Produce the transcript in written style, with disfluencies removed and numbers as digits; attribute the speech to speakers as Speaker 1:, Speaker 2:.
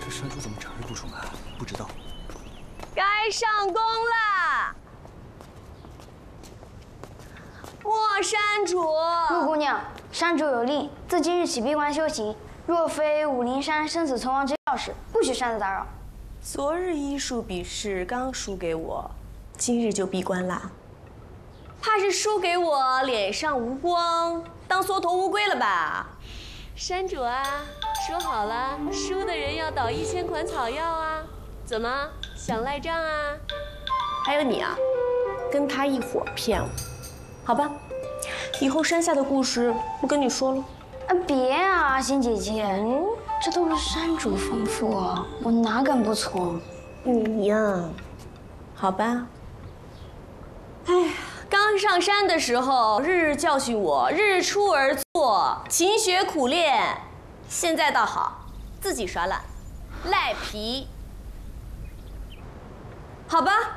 Speaker 1: 这山主怎么整日不出门？不知道。
Speaker 2: 该上工啦！莫山主，
Speaker 3: 陆姑娘，山主有令，自今日起闭关修行。若非武陵山生死存亡之要事，不许擅自打扰。
Speaker 2: 昨日医术比试刚输给我，今日就闭关啦。怕是输给我脸上无光，当缩头乌龟了吧？山主啊，说好了，输的人要倒1000款草药啊！怎么想赖账啊？还有你啊，跟他一伙骗我，好吧？以后山下的故事不跟你说了。
Speaker 3: 别啊，仙姐姐，这都是山主吩咐，我哪敢不从？
Speaker 2: 你呀，好吧。哎呀，刚上山的时候，日日教训我，日出而作，勤学苦练。现在倒好，自己耍懒，赖皮。好吧。